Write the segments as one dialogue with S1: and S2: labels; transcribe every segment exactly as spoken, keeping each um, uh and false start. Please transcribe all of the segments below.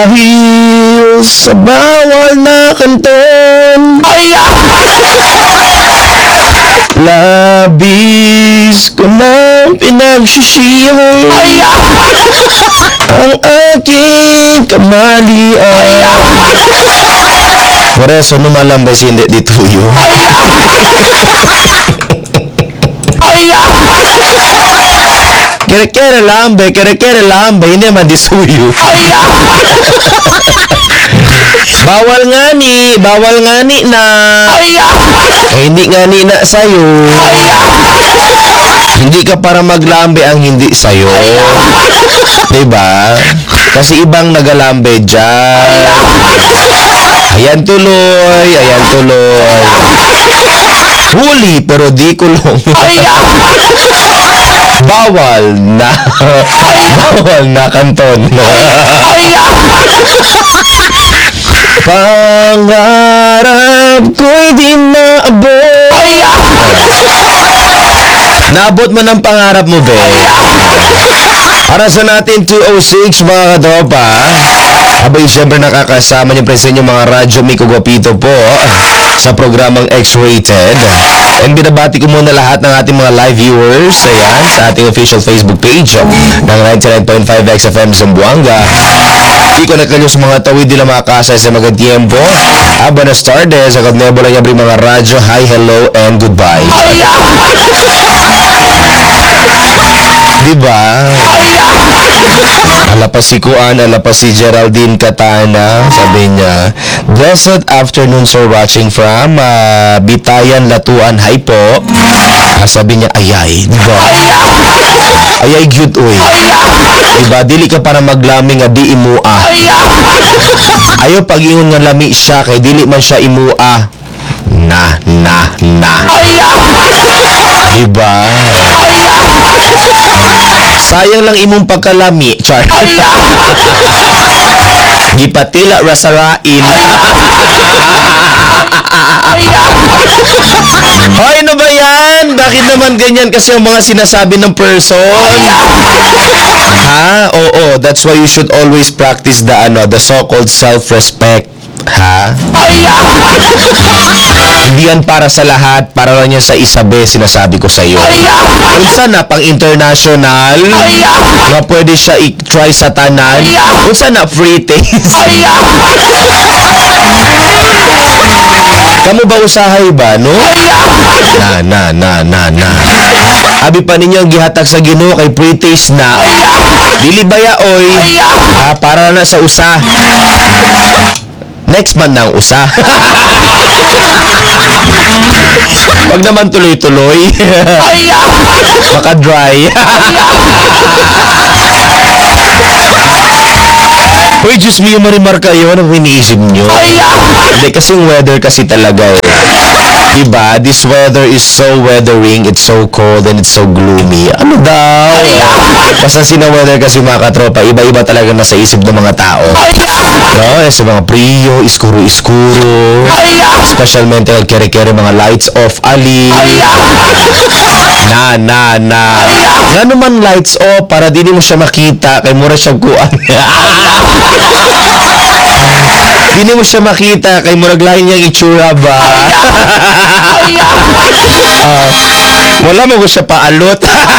S1: Dahil sa bawal na kanton, labis ko nang pinagsisihan ang aking kamalian. Por eso lumalambay si hindi di tuyo. Kere-kere lambe, kere-kere lambe, hindi man di suyo. Bawal nga ni, bawal nga ni na. Eh, hindi nga ni na sa'yo. Hindi ka para maglambe ang hindi sa'yo. Diba? Kasi ibang nagalambe dyan. Ayan tuloy, ayan tuloy. Huli pero di kulong. Bawal na. Bawal na kanton. Pangarap ko'y di maabot. Naabot mo ng pangarap mo, be. Para sa natin, two oh six, mga katropa. Abay, siyempre nakakasama niyo presyo yung mga radyo Miko Guapito po sa programang X-Rated. And binabati ko muna lahat ng ating mga live viewers, ayan, sa ating official Facebook page ng ninety-nine point five X F M Zamboanga. Hindi ko nakalyo sa mga tawid nila makakasay sa mga tiempo. Ah, buenas tardes. Agad nebo lang yung mga radyo. Hi, hello, and goodbye. Diba? Alapas si Kuan, alapas si Geraldine Katana. Sabi niya, blessed afternoon, sir, watching from uh, Bitayan, Latuan. Hi po. Ah, sabi niya, ayay. Diba? Ayay cute, uy. Diba? Dili ka para maglaming nga di imua. Ayaw pag ingon nga lami siya, kay dili man siya imua. Na, na, na. Diba? Sayang lang imong pagkalami, char. Gipatila rasarain. Hoy, ano ba yan? Bakit naman ganyan kasi ang mga sinasabi ng person? Ha? Oo, that's why you should always practice the ano, the so-called self-respect. Ha? Hindi yan para sa lahat, para lang yan sa isabe, sinasabi ko sa iyo. Kung sana pang international, na pwede siya i-try sa tanan, kung sana free taste. Kamu ba usahay ba, no? Na, na, na, na, na. Abi pa ninyo ang gihatag sa Ginoo kay free taste na. Dili baya, oy. Ah, para na sa usa. Next month na ang usa. Wag naman tuloy-tuloy. Baka dry. Uy, Diyos mo yung marimarka yun. Ano iniisip nyo? Hindi, kasi yung weather kasi talaga eh. Diba? This weather is so weathering. It's so cold and it's so gloomy. Ano daw? Basta sina-weather kasi mga katropa, iba-iba talaga nasa isip ng mga tao. No? Eh, sa mga priyo, iskuro-iskuro. Specialmente, kere-kere mga lights off, ali. Na, na, na. Nga naman lights off, para di mo siya makita, kay mura siya kuan. Di mo siya makita, kay murag lain niyang itsura ba? uh, wala mo ko siya paalot.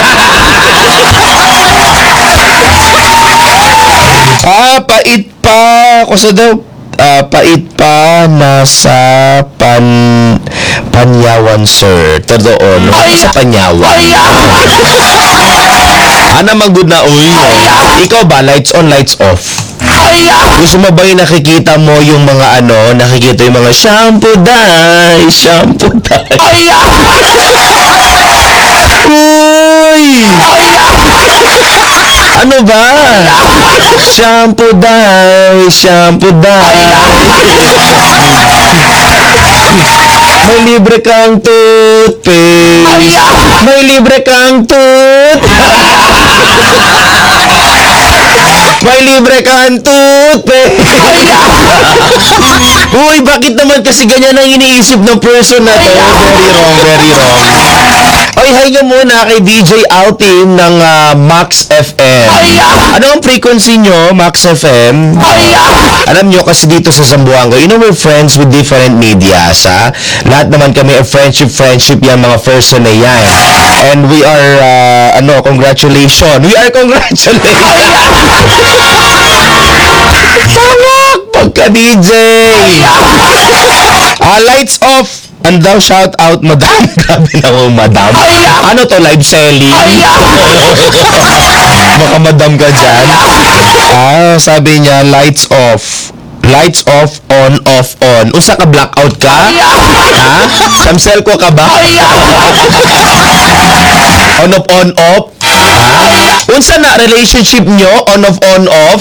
S1: Ah, pait pa. Kasi daw, uh, pait pa nasa pan Panyawan, sir. Totoo, no? Sa Panyawan. Ana magud na, uy. Ikaw ba, lights on, lights off? Gusto mo ba yung nakikita mo yung mga ano, nakikita yung mga shampoo dye, shampoo dye. Uy! Ano ba? Shampoo dye, shampoo dye. May libre kang toothpaste. May libre kang tooth. May libre kang toothpaste. Uy, bakit naman kasi ganyan ang iniisip ng person na to? Very wrong, very wrong. Oy, hi nga muna kay D J Altin ng ah, Max F M. Ano ang frequency nyo, Max F M? Alam nyo kasi dito sa Zamboanga, you know, we're friends with different medias, ha? Lahat naman kami ay friendship, friendship yan, mga person na yan. And we are, ah, ano, congratulations. We are congratulations. Tawag pagka-D J. Ah, lights off. And daw shout out, madam. Grabe na mo, madam. Ano to, live selling? Baka madam ka dyan. Ah, sabi niya, lights off. Lights off, on, off, on. Usa ka blackout ka? Ha? Samsel ko ka ba? On, off, on, off? Ha? Unsa na relationship nyo? On, off, on, off?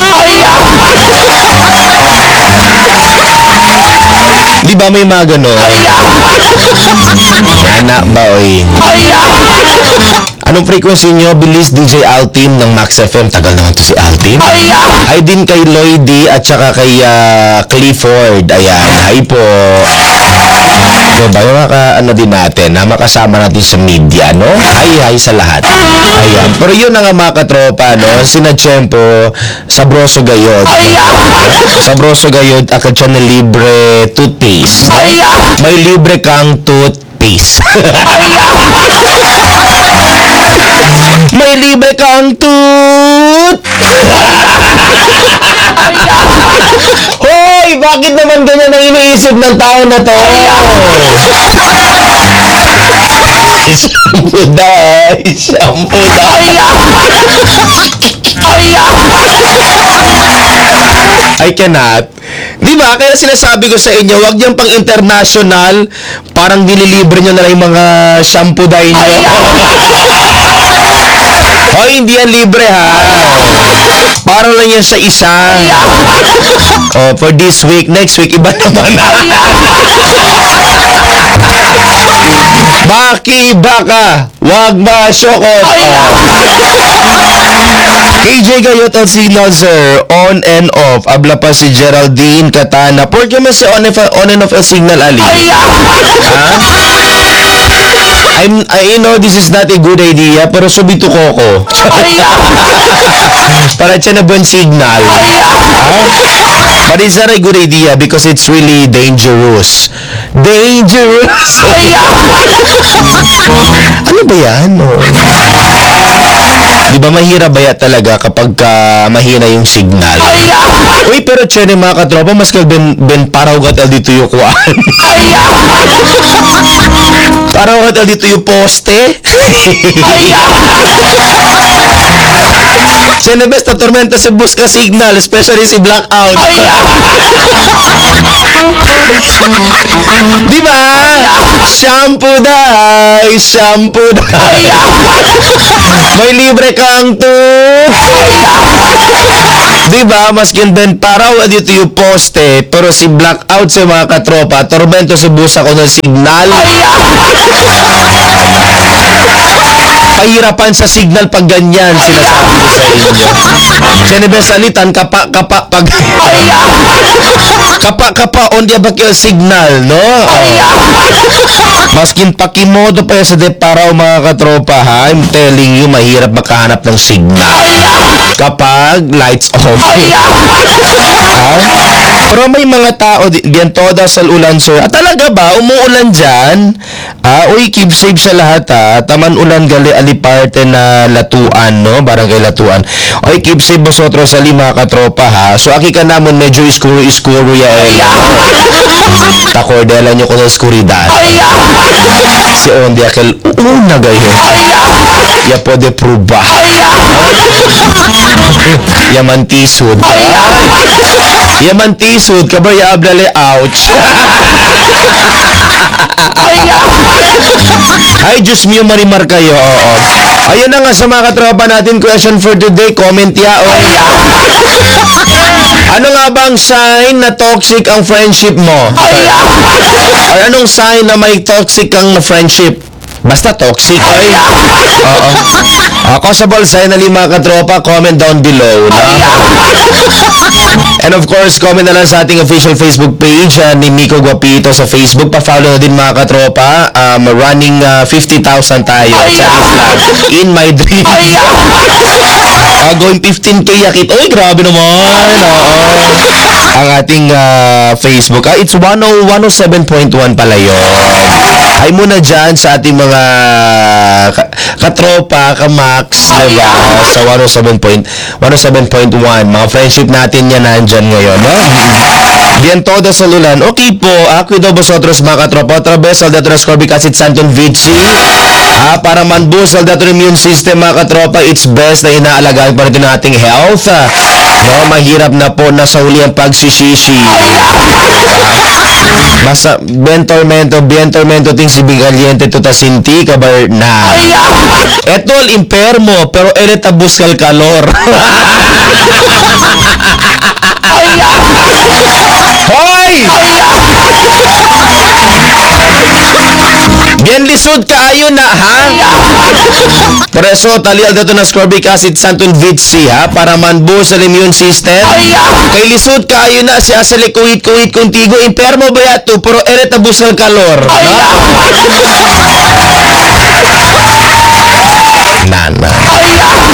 S1: Di ba may mga ganon? Anak ba, oy? Anong frequency nyo? Bilis D J Altin ng Max F M. Tagal naman to si Altin. Hi din kay Lloydie at saka kay uh, Clifford. Ayan. Hi po. Diba, yung maka, ano din natin, na makasama natin sa media, no? Hi, hi sa lahat. Ayan. Pero yun na nga mga katropa, no? Sinadsyempo, Sabroso Gayod. Sabroso Gayod, akad siya na libre toothpaste. May libre kang toothpaste. May libre kang tooth! Hoy! Bakit naman ganyan ang iniisip ng tao na to? Shampoo daw! Shampoo daw! I cannot. Di ba? Kaya sinasabi ko sa inyo, wag niyang pang international, parang dililibre nyo na lang yung mga shampoo dahil nyo. Hoy, hindi yan libre ha. Parang lang yan sa isa. Oh, for this week, next week, iba naman. Baki baka, wag masyokot. K J Gayot ang signal, sir. On and off. Abla pa si Geraldine Katana. Porque man si on, on and off ang signal, Ali. Ha? I'm, I know this is not a good idea, pero subito ko ko. Para siya na buwan signal. Ha? But it's not a good idea because it's really dangerous. Dangerous! Ano ba yan? Oh? Di ba mahirap ba yan talaga kapag uh, mahina yung signal? Uy, pero tiyan yung mga katropa, mas kag ben, ben paraw gatal dito yung kuwan. Paraw gatal dito yung poste. Siya na best na tormenta si bus ka signal, especially si blackout. Di ba? Shampoo dai, shampoo dai. May libre kang tooth. Di ba? Mas ganda paraw dito yung poste, pero si blackout sa mga katropa, tormento si bus ako ng signal. Kahirapan sa signal pag ganyan, sinasabi ko sa inyo. Sinibesalitan, kapa, kapa, pag... kapa, kapa, on dia ba kayo signal, no? Maskin pakimodo pa sa deparaw, mga katropa, ha? I'm telling you, mahirap makahanap ng signal kapag lights off. Ha? Pero may mga tao, diyan toda sa ulan, sir. At talaga ba, umuulan dyan? Ah, uy, keep safe sa lahat, ha? Taman ulan gali aliparte na Latuan, no? Barangay Latuan. Uy, keep safe vosotros sa lima katropa, ha? So, aki ka naman medyo iskuro-iskuro ya, eh. Takordela nyo ko sa skuridad. Si Ondi akil, una gayo. Ya pode pruba. Yaman tisod. Yaman tisod, kabaya ablale, ouch. Ay, Diyos mio, marimar kayo. Oo. Ayun na nga sa mga katropa natin, question for today, comment ya. O. Ano nga bang sign na toxic ang friendship mo? Or anong sign na may toxic ang friendship? Basta toxic, ay. Oo. Ako sa bolsay na lima katropa, comment down below, no? And of course, comment na lang sa ating official Facebook page uh, ni Miko Guapito sa Facebook. Pa-follow na din mga katropa. Um, running uh, fifty thousand tayo. In my dream. Uh, going fifteen K yakit. Uy, grabe naman. Oo. Ang ating uh, Facebook. Ah, it's one oh seven point one pala yun. Ay muna dyan sa ating mga ka- katropa, ka-max, diba? Sa one oh seven point one. Mga friendship natin yan nandyan ngayon, no? Bien todo salulan. Okay po, ah, cuido vosotros mga katropa. Otra vez, soldato na scorbic acid santon vici. Ah, para man-boost soldato immune system mga katropa, it's best na inaalagaan pa rin nating health. Ah, no, mahirap na po na sa huli ang pagsisisi. Basta, bien tormento, bien tormento ting si Bigaliente tutasinti kabar na. Eto el impermo, pero eres a buscar el calor. Hoy! Bien lisod kaayo na, ha? Por eso, talial dito na scorbic acid santon vitsi, ha? Para man-boost ang immune system. Kay lisod kaayo na si asali kuhit-kuhit contigo. Impermo ba yato? Pero eret abus ng kalor. Ha?